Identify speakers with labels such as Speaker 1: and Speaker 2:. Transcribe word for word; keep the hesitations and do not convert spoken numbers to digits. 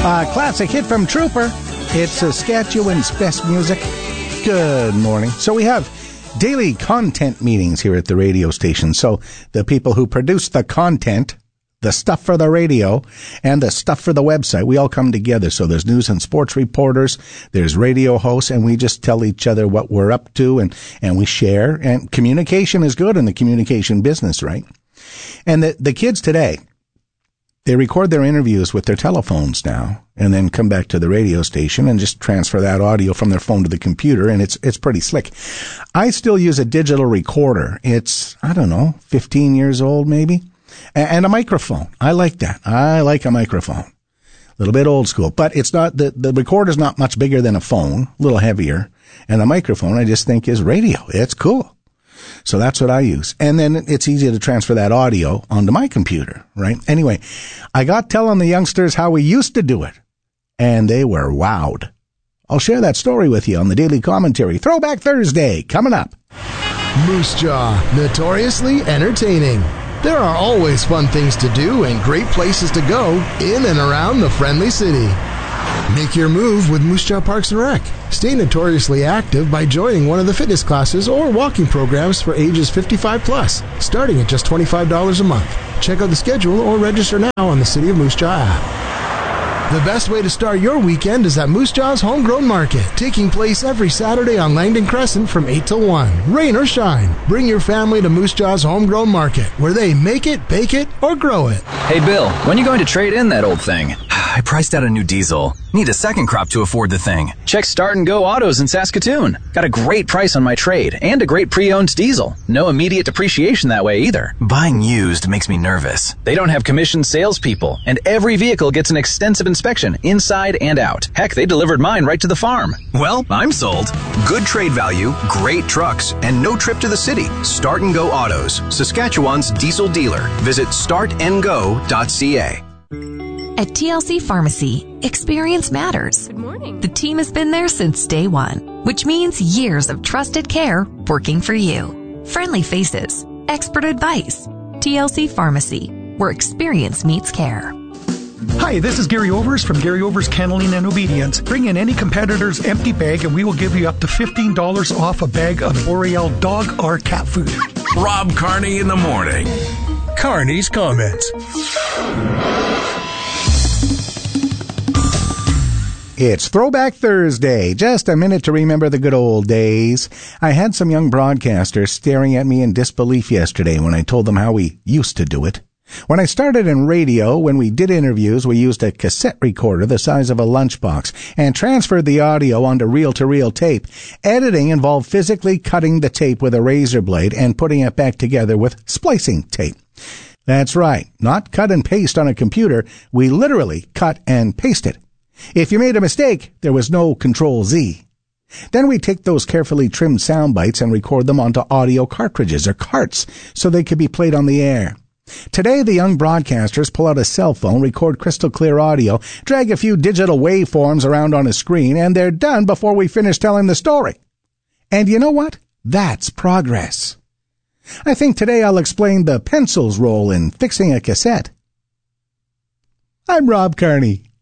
Speaker 1: A classic hit from Trooper. It's Saskatchewan's best music. Good morning. So we have daily content meetings here at the radio station. So the people who produce the content, the stuff for the radio, and the stuff for the website, we all come together. So there's news and sports reporters, there's radio hosts, and we just tell each other what we're up to, and, and we share. And communication is good in the communication business, right? And the, the kids today, they record their interviews with their telephones now and then come back to the radio station and just transfer that audio from their phone to the computer, and it's it's pretty slick. I still use a digital recorder. It's, I don't know, fifteen years old maybe, and a microphone. I like that. I like a microphone. A little bit old school, but it's not, the, the recorder's not much bigger than a phone, a little heavier, and the microphone I just think is radio. It's cool. So that's what I use. And then it's easy to transfer that audio onto my computer, right? Anyway, I got telling the youngsters how we used to do it, and they were wowed. I'll share that story with you on the Daily Commentary. Throwback Thursday, coming up.
Speaker 2: Moose Jaw, notoriously entertaining. There are always fun things to do and great places to go in and around the friendly city. Make your move with Moose Jaw Parks and Rec. Stay notoriously active by joining one of the fitness classes or walking programs for ages fifty-five plus, starting at just twenty-five dollars a month. Check out the schedule or register now on the City of Moose Jaw app. The best way to start your weekend is at Moose Jaw's Homegrown Market, taking place every Saturday on Langdon Crescent from eight till one. Rain or shine, bring your family to Moose Jaw's Homegrown Market, where they make it, bake it, or grow it.
Speaker 3: Hey Bill, when are you going to trade in that old thing? I priced out a new diesel. Need a second crop to afford the thing. Check Start and Go Autos in Saskatoon. Got a great price on my trade and a great pre-owned diesel. No immediate depreciation that way either. Buying used makes me nervous. They don't have commissioned salespeople, and every vehicle gets an extensive inspection inside and out. Heck, they delivered mine right to the farm. Well, I'm sold. Good trade value, great trucks, and no trip to the city. Start and Go Autos, Saskatchewan's diesel dealer. Visit start and go dot c a.
Speaker 4: At T L C Pharmacy, experience matters.
Speaker 5: Good morning.
Speaker 4: The team has been there since day one, which means years of trusted care working for you. Friendly faces, expert advice. T L C Pharmacy, where experience meets care.
Speaker 6: Hi, this is Gary Overs from Gary Overs Kenneling and Obedience. Bring in any competitor's empty bag and we will give you up to fifteen dollars off a bag of Boreal dog or cat food.
Speaker 7: Rob Carney in the morning. Carney's Comments.
Speaker 1: It's Throwback Thursday. Just a minute to remember the good old days. I had some young broadcasters staring at me in disbelief yesterday when I told them how we used to do it. When I started in radio, when we did interviews, we used a cassette recorder the size of a lunchbox and transferred the audio onto reel-to-reel tape. Editing involved physically cutting the tape with a razor blade and putting it back together with splicing tape. That's right, not cut and paste on a computer. We literally cut and paste it. If you made a mistake, there was no Control Z. Then we take those carefully trimmed sound bites and record them onto audio cartridges or carts so they could be played on the air. Today, the young broadcasters pull out a cell phone, record crystal clear audio, drag a few digital waveforms around on a screen, and they're done before we finish telling the story. And you know what? That's progress. I think today I'll explain the pencil's role in fixing a cassette. I'm Rob Carney.